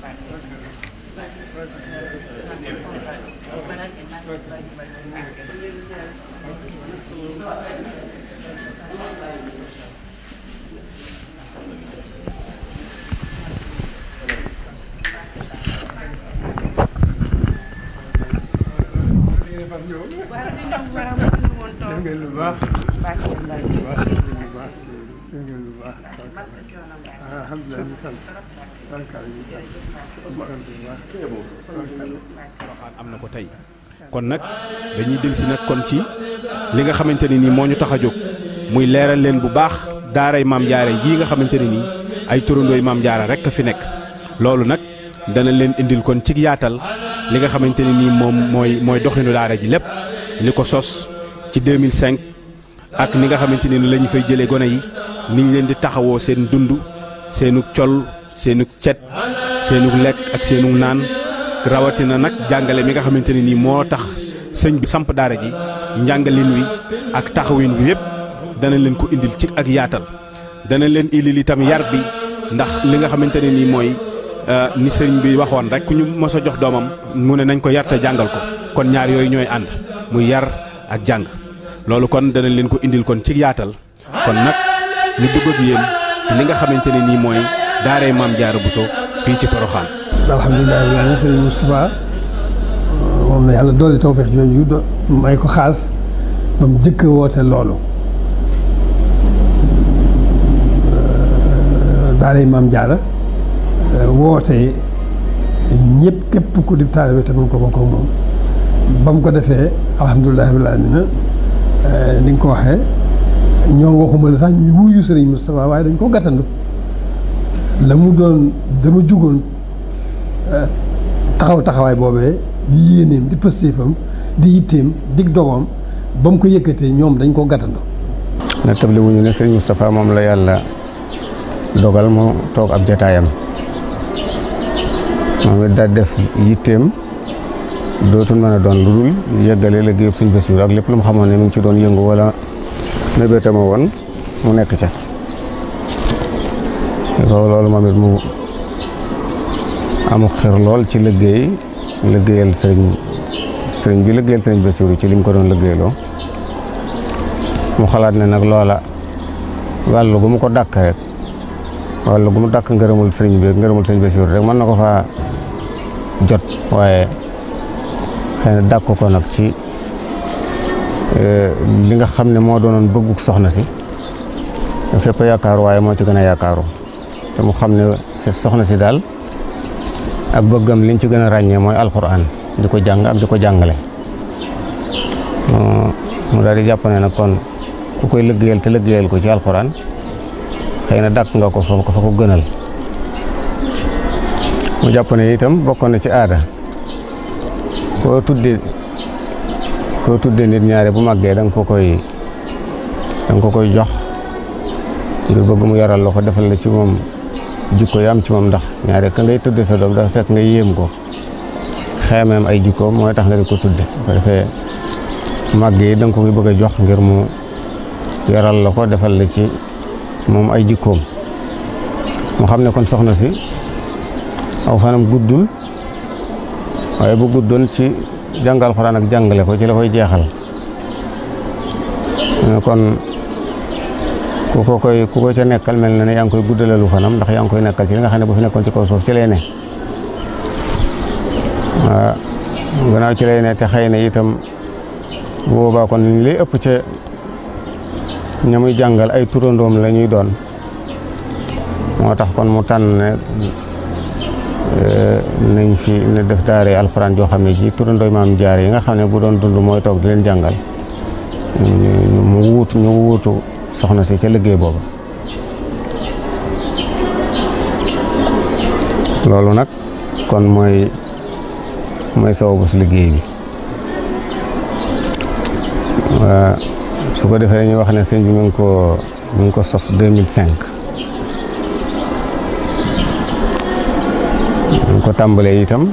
am na ko tey kon nag dañuy dellusi nag kon ci li nga xamante ne nii moo ñu tax a jóg muy leeral leen bu baax daaray maam jaara jii nga xamante ne nii ay turandooy maam jaara rek a fi nekk loolu nag dana leen indil kon ci yaatal li nga xamante ne nii moom mooy doxinu daara ji lépp li ko sos ci 2005 ak ni nga xamante ne ni la ñu fay jëlee gone yi ni ñu leen di taxawoo seen dund seenu col seenu cet seenu lekk ak seenu naan rawatina nag jàngale mi nga xamante ne nii moo tax sëñ bi samp daara ji njàngalin wi ak taxawin wi yëpp dana leen ko indil ci ak yaatal dana leen indil itam yar bi ndax li nga xamante ne nii mooy ni sëñ bi waxoon rek ku ñu mos a jox doomam mu ne nañ ko yar te jàngal ko kon ñaar yooyu ñooy ànd muy yar ak jàng loolu kon dana leen ko indil kon ci yaatal kon nag ñu dugg ak yéen ci li nga xamante ne nii mooy daaray maam Jaara Buso fii ci Porokhane. alhamdulilah rabbil aalamiin sëriñ Moustapha moom la yàlla doole tawfeex jooju may ko xaas ba mu jëkk woote loolu daaray maam Jaara woote ñëpp képp ku di taalibe te mu ko bokk ak moom ba mu ko defee alhamdulilah rabbil aalamiin ni nga ko waxee ñoom waxuma la sax ñu wuyu sëriñ Moustapha waaye dañ ko gàttandu la mu doon dama jugoon taxawaay boobee di yéeneem di pëstéefam di yitteem dig dogoom ba mu ko yëkkatee ñoom dañ ko gàttandu. na table wuñu ne sëriñ Moustapha moom la yàlla dogal mu toog ab jataayam moom it daal def yitteem dootul mën a doon lu dul yëggale liggéeyub sëriñ Bassirou ak lépp lu mu xamoon ne mu ngi ci doon yëngu wala mébétama woon mu nekk ca loolu moom it mu amuk xir lool ci liggéeyal sëriñ bi liggéeyal sëriñ Bassirou ci li mu ko doon liggéeyloo mu xalaat ne nag loola wàllu gu mu ko dàkk rek wàllu gu mu dàkk ngërëmul sëriñ bi ngërëmul sëriñ Bassirou rek mën na ko faa jot waaye xëy na dàkk ko nag ci li nga xam ne moo doonoon bëgguk soxna si fépp yaakaaru waaye moo ci gën a yaakaaru te mu xam ne soxna si daal ak bëggam liñ ci gën a ràññee mooy alxuraan di ko jàng ak di ko jàngale mu daal di jàpp ne nag kon ku koy liggéeyal te liggéeyal ko ci alxuraan xëy na dàkk nga ko fa ko gënal mu jàpp ne itam bokkoon na ci aada koo tudde nit ñaare bu màggee da nga ko koy jox ngir bëgg mu yaral la ko defal la ci moom jikko yi am ci moom ndax ñaare ka ngay tudde sa doom dafa fekk nga yéem ko xeemeem ay jikkoom mooy tax nga di ko tudde bu ko defee màggee da nga ko koy bëgg a jox ngir mu yaral la ko defal la ci moom ay jikkoom mu xam ne kon soxna si aw fanam guddul waaye bu guddoon ci jàngal Alxuraan ak jàngale ko ci la koy jeexal kon ku ko ca nekkal mel na ne yaa ngi koy guddalalu fanam ndax yaa ngi koy nekkal ci li nga xam ne bu fi nekkoon ci kaw suuf ci lay ne waaw gannaaw ci lay ne te xëy na itam bu boobaa kon li lay ëpp ca ña muy jàngal ay turandoom la ñuy doon moo tax kon mu tànn ne nañ fi ne def daare alxuraan joo xam ne ji turandooy maam Jaara yi nga xam ne bu doon dund mooy toog di leen jàngal ñu wuutu soxna si ca liggéey booba loolu nag kon mooy sababu si liggéey bi su ko defee dañuy wax ne sëñ bi mi ngi ko sos 2005 ñu ko tàmbalee itam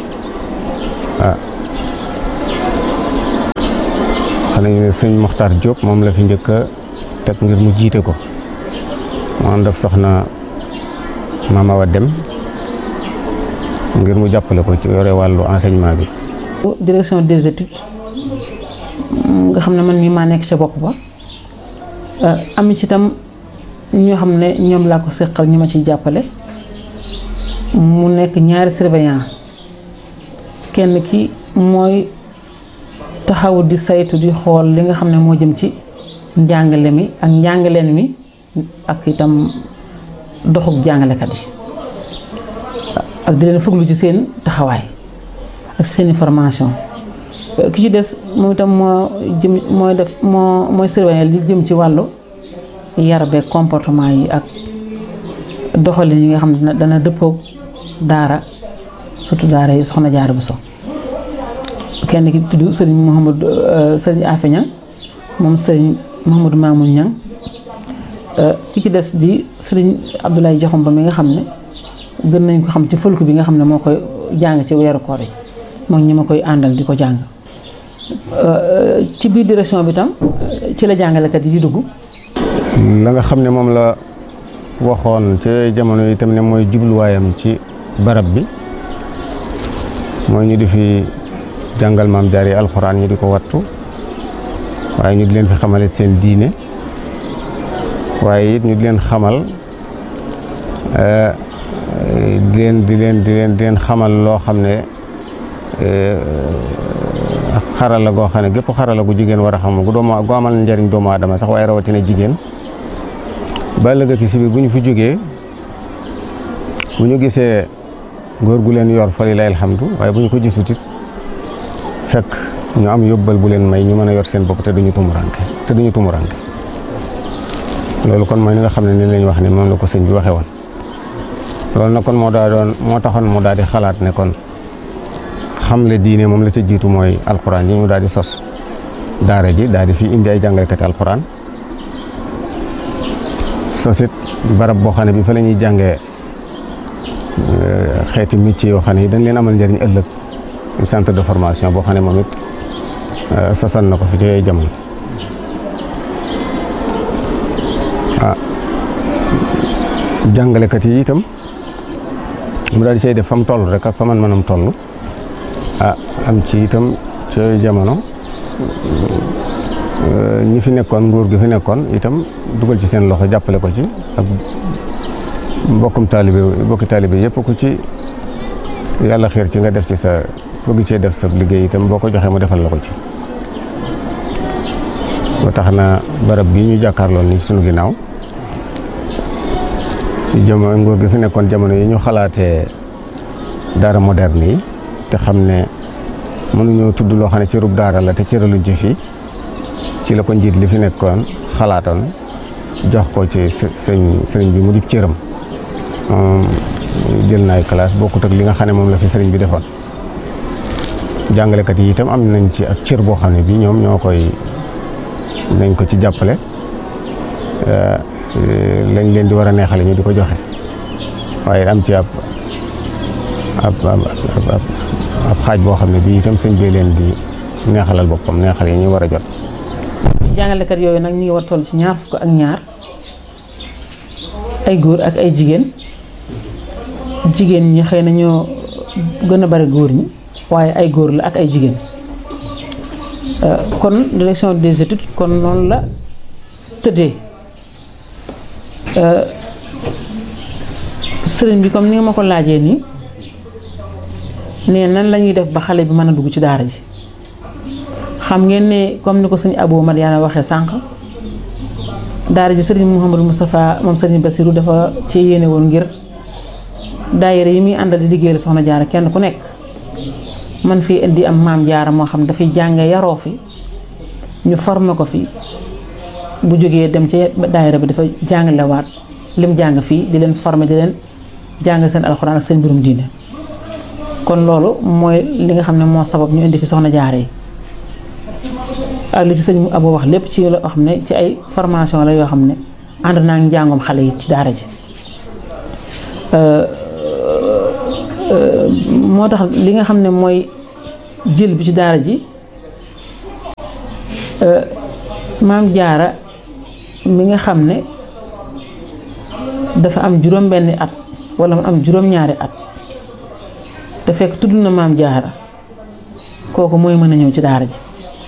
xam nañu ne sëñ Mokhtar Diop moom la fi njëkk a teg ngir mu jiite ko mu ànd ak soxna Mama Wa Dem ngir mu jàppale ko ci yore wàllu enseignement bi. direction des études nga xam ne man mii maa nekk ca bopp ba am ci itam ñoo xam ne ñoom laa ko seqal ñi ma ciy jàppale mu nekk ñaari surveillant kenn ki mooy taxaw di saytu di xool li nga xam ne moo jëm ci njàngale mi ak njàngaleen mi ak itam doxub jàngalekat yi ak di leen fuglu ci seen taxawaay ak seeni formation ki ci des moom itam mooy surveiller li jëm ci wàllu yar beeg comportement yi ak doxalin yi nga xam ne dana dëppoog daara surtout daara yi Soxna Jaara Buso kenn ki tudd sëriñ Afe Ñang moom sëriñ Mouhamadou Mamoun Ñang ki ci des di sëriñ Abdoulaye Jaxumba mi nga xam ne gën nañ ko xam ci fulk bi nga xam ne moo koy jàng ci weeru koor yi moom ñi ma koy àndal di ko jàng ci biir direction bi tam ci la jàngalekat yi di dugg. la nga xam ne moom la waxoon ci jamono yi itam ne mooy jubluwaayam ci barab bi mooy ñu di fi jàngal maam jaar yi alxuraan ñu di ko wattu waaye ñu di leen fi xamale seen diine waaye it ñu di leen xamal di leen xamal loo xam ne xarala goo xam ne gépp xarala gu jigéen war a xam gu amal njariñ doomu aadama sax waaye rawatina jigéen ba ëllëg ki si biir bu ñu fi jógee bu ñu gisee góor gu leen yor fa lillahi alhamdu waaye bu ñu ko gisut it fekk ñu am yóbbal bu leen may ñu mën a yor seen bopp te duñu tumuranke loolu kon mooy ni nga xam ne ni lañ wax ne moom la ko sëñ bi waxee woon loolu nag kon moo taxoon mu daal di xalaat ne kon xamle diine moom la ca jiitu mooy alxuraan yi ñu daal di sos daara ji daal di fi indi ay jàngalekati alxuraan sosit barab boo xam ne bi fa la ñuy jàngee xeeti métier yoo xam ne yi dañ leen amal njëriñ ëllëg centre de formation boo xam ne moom it sosal na ko fi ci jamono jàngalekat yi itam mu daal di say def fa mu toll rek ak fa man mënam toll am ci itam ci jamono ñi fi nekkoon nguur gi fi nekkoon itam dugal ci seen loxo jàppale ko ci ak bokki taalibe yëpp ku ci yàlla xiir ci nga def ci sa bëgg cee def sa liggéey itam boo ko joxee mu defal la ko ci ba tax na barab bi ñu jàkkaarloon ni sunu ginnaaw ci jamono nguur gi fi nekkoon jamono yi ñu xalaatee daara moderne yi te xam ne mënuñoo tudd loo xam ne cërub daara la te cëraluñ ci fii ci la ko njiit li fi nekkoon xalaatoon jox ko ci sëriñ bi mu di cëram jël na ay classe bokkut ak li nga xam ne moom la fi sëriñ bi defoon jàngalekat yi itam am nañ ci ak cër boo xam ne bi ñoom nañ ko ci jàppale lañ leen di war a neexale ñu di ko joxe waaye am ci ab xaaj boo xam ne bii itam sëñ bee leen di neexalal boppam neexal yi ñu war a jot. jàngalekat yooyu nag ñu ngi war toll ci 22 ay góor ak ay jigéen ñi xëy na ñoo gën a bari góor ñi waaye ay góor la ak ay jigéen kon direction des études kon noonu la tëddee sëriñ bi comme ni nga ma ko laajee nii ne nan la ñuy def ba xale bi mën a dugg ci daara ji xam ngeen ne comme ni ko sëñ Abou Madiana waxee sànq daara ji sëriñ Mouhamadou Moustapha moom sëriñ Bassirou dafa ci yéene woon ngir daayira yi muy àndal di liggéeyal Soxna Jaara kenn ku nekk man fii indi am maam Jaara moo xam dafay jànge yaroo fi ñu formé ko fi bu jógee dem ci daayira bi dafa jàngalewaat lim jàng fii di leen formé di leen jàng seen alxuraan ak seen mbirum diine kon loolu mooy li nga xam ne moo sabab ñu indi fi Soxna Jaara yi ak li ci sëñ Abou wax lépp ci loo xam ne ci ay formation la yoo xam ne ànd naa ngi njàngum xale yi ci daara ji moo tax li nga xam ne mooy jël bi ci daara ji maam Jaara mi nga xam ne dafa am juróom-benni at wala mu am juróom-ñaari at te fekk tudd na maam jaara kooku mooy mën a ñëw ci daara ji.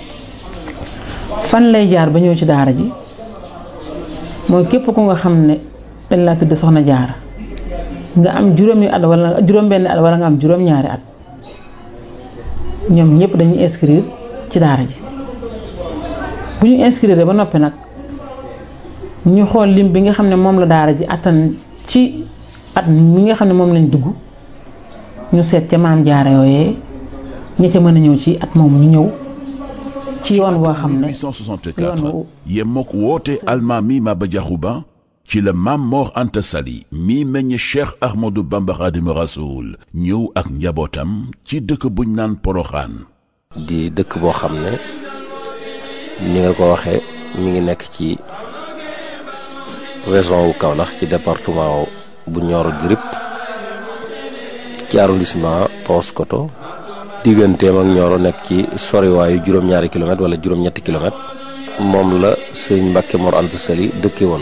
fan lay jaar ba ñëw ci daara ji mooy képp ku nga xam ne dañ laa tudd soxna jaara nga am juróomi at wala juróom-benn at wala nga am juróom-ñaari at ñoom ñëpp dañuy inscrire ci daara ji. bu ñu inscrire ba noppi nag ñu xool lim bi nga xam ne moom la daara ji attan ci at mi nga xam ne moom lañ dugg ñu seet ca maam jaara yooyee ña ca mën a ñëw ci at moom ñu ñëw ci yoon boo xam ne 1864 yemook woote almaami Maba Diakhou Ba ci la Maam Mor Anta Sali mi meññ Cheikh Ahmadou Bamba Khadimu Rasoul ñëw ak njabootam ci dëkk buñ naan Poroxaan. di dëkk boo xam ne ni nga ko waxee mi ngi nekk ci région wu Kaolack ci département bu Nioro du Rip ci arrondissement Paoskoto digganteem ak Nioro nekk ci soriwaayu juróom-ñaari kilomètre wala juróom-ñetti kilomètre moom la sëñ Mbàkke Mor Anta Sali dëkke woon.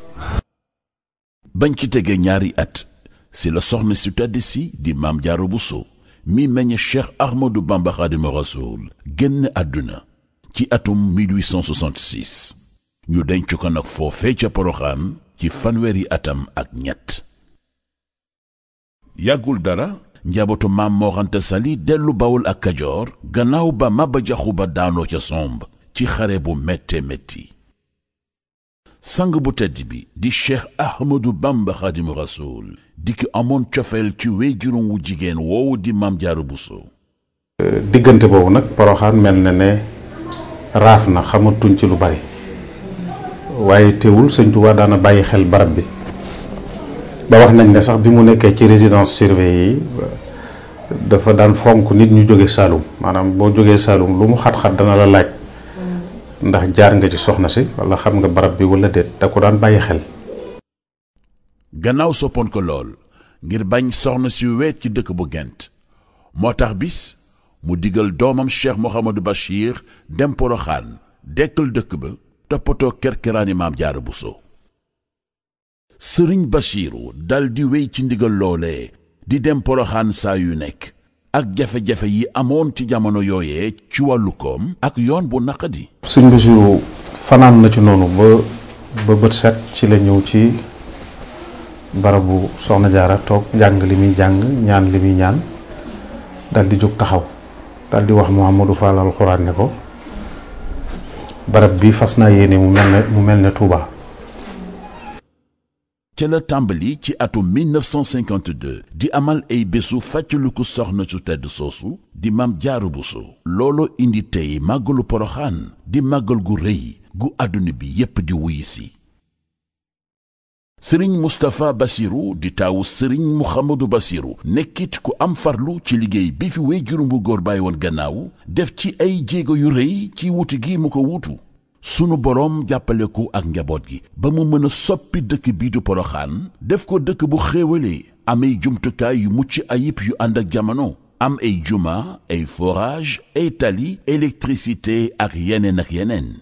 bañ ci tegee ñaari at si la soxna si tedd si di Maam Jaara Buso mi meññ Cheikh Ahmadou Bamba Khadimu Rasoul génn àdduna ci atum 1866 ñu denc ko nag foofee ca Poroxaan ci fanweeri atam ak ñett. yàggul dara njabootu Maam Mor Anta Sali dellu Bawol ak Kajoor gannaaw ba Maba Diakhou Ba daanoo ca somb ci xare bu métte métti. sang bu tedd bi di Cheikh Ahmadou Bamba Khadimu Rasoul di ki amoon cofeel ci wéyjuróom wu jigéen woowu di Maam Jaara Buso. diggante boobu nag Poroxaan mel na ne raaf na xamatuñ ci lu bari waaye teewul Sëñ Tuubaa daana bàyyi xel barab bi ba wax nañ ne sax bi mu nekkee ci résidence surveillée yi dafa daan fonk nit ñu jóge Saalum maanaam boo jógee Saalum lu mu xat-xat dana la laaj ndax jaar nga ci soxna si wala xam nga barab bi wala déet da ko daan bàyyi xel. gannaaw soppoon ko lool ngir bañ soxna si weet ci dëkk bu Gent moo tax bis mu digal doomam Cheikh Mouhamadou Bachir dem Poroxaan dekkal dëkk ba toppatoo kerkeraani Maam Jaara Buso. Sëriñ Bachiru dal di wéy ci ndigal loolee di dem Poroxaan saa yu nekk ak jafe-jafe yi amoon ci jamono yooyee ci wàllu koom ak yoon bu naqadi. Sëñ Bachiru fanaan na ci noonu ba bët set ci la ñëw ci barabu Soxna Jaara toog jàng li muy jàng ñaan li muy ñaan dal di jóg taxaw dal di wax Mouhamadou Fall alxuraan ne ko barab bi fas naa yéene mu mel ne Touba. ca la tàmbali ci atum 1952 di amal ay bésu fàttaliku soxna su tedd soosu di Maam Jaara Buso. looloo indi tey màggalu Poroxaan di màggal gu rëy gu àdduna bi yépp di wuy si. sëriñ Moustapha Bassirou di taawu sëriñ Mouhamadou Bassirou nekkit ku am farlu ci liggéey bi fi wéyjuram bu góor bàyyi woon gannaaw def ci ay jéego yu rëy ci wuti gi mu ko wuutu. sunu boroom jàppale ko ak njaboot gi ba mu mën a soppi dëkk bii du Poroxaan def ko dëkk bu xéewalee am ay jumtukaay yu mucc ayib yu ànd ak jamono am ay juma ay forage ay tali électricité ak yeneen.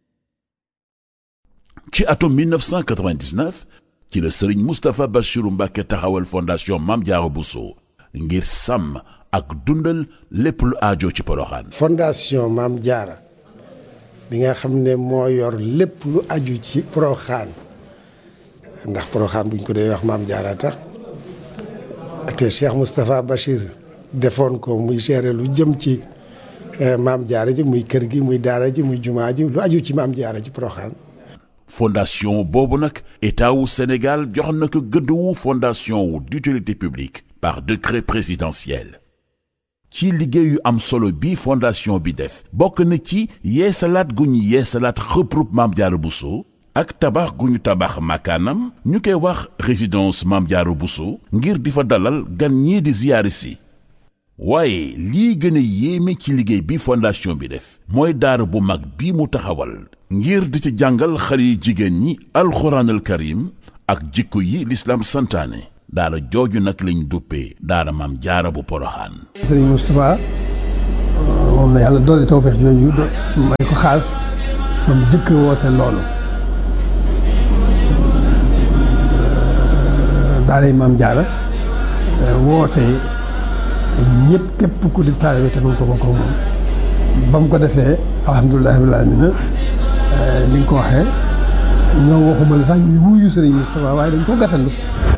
ci atum 1999 ci la sëriñ Moustapha Bassirou Mbacké taxawal fondation Maam Jaara Buso ngir sàmm ak dundal lépp lu aajo ci Poroxaan. fondation Maam Jaara bi nga xam ne moo yor lépp lu aju ci Poroxaan ndax Poroxaan buñ ko dee wax Maam Jaara tax te Cheikh Moustapha Bachir defoon ko muy gérer lu jëm ci Maam Jaara ji muy kër gi muy daara ji muy jumaa ji lu aju ci Maam Jaara ji Poroxaan. fondation boobu nag état wu Sénégal jox na ko gëdd wu fondation wu d'utilité publique par décret présidentiel. ci liggéey yu am solo bi fondation bi def bokk na ci yeesalaat gu ñu yeesalaat xëprub Maam Jaara Buso ak tabax gu ñu tabax makaanam ñu koy wax résidence Maam Jaara Buso ngir di fa dalal gan ñii di ziyaari si. waaye lii gën a yéeme ci liggéey bi fondation bi def mooy daara bu mag bi mu taxawal ngir di ci jàngal xale yi jigéen ñi alxuraanal karim ak jikko yi lislaam santaane. daara jooju nag lañ duppee daara Maam Jaara bu Poroxaan. Sëriñ Moustapha moom la yàlla doole tawfeex jooju may ko xaas ba mu jëkk woote loolu daaray Maam Jaara woote ñëpp képp ku di taalibe te mën ko bokk moom ba mu ko defee alhamdulilah rabbil aalamiina ni nga ko waxee ñoo waxuma la sax ñu wuyu Sëriñ Moustapha waaye dañ ko gàttandu